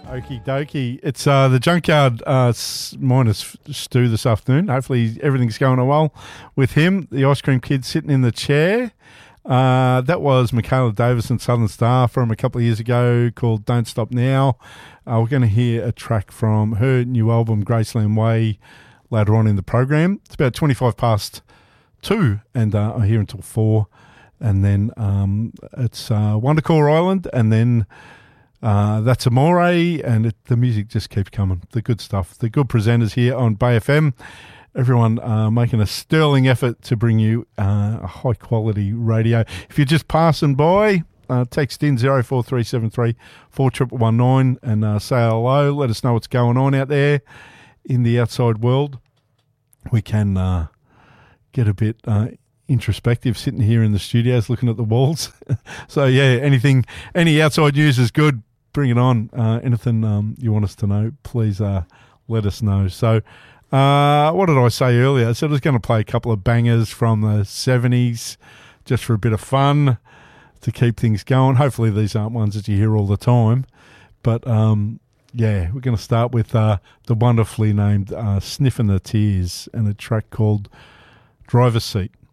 Okie dokie. It's the Junkyard minus Stu this afternoon. Hopefully everything's going well with him. The Ice Cream Kid sitting in the chair. That was Michaela Davis and Southern Star from a couple of years ago called Don't Stop Now. We're going to hear a track from her new album, Graceland Way, later on in the program. It's about 25 past 2 and I'm here until 4. And then it's Wondercore Island, and then that's Amore, and the music just keeps coming. The good stuff. The good presenters here on Bay FM. Everyone making a sterling effort to bring you a high-quality radio. If you're just passing by, text in 04373 4119 and say hello. Let us know what's going on out there in the outside world. We can get a bit introspective sitting here in the studios looking at the walls. So, yeah, any outside news is good. Bring it on. Anything you want us to know, please let us know. So, what did I say earlier? I said I was going to play a couple of bangers from the 70s just for a bit of fun to keep things going. Hopefully these aren't ones that you hear all the time. But, yeah, we're going to start with the wonderfully named Sniffing the Tears and a track called Driver's Seat.